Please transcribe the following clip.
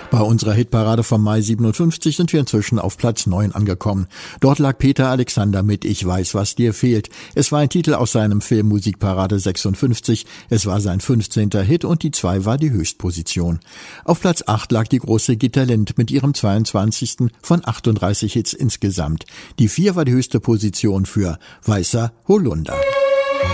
Bei unserer Hitparade vom Mai 57 sind wir inzwischen auf Platz 9 angekommen. Dort lag Peter Alexander mit Ich weiß, was dir fehlt. Es war ein Titel aus seinem Film Musikparade 56. Es war sein 15. Hit und die 2 war die Höchstposition. Auf Platz 8 lag die große Gitta Lind mit ihrem 22. von 38 Hits insgesamt. Die 4 war die höchste Position für Weißer Holunder.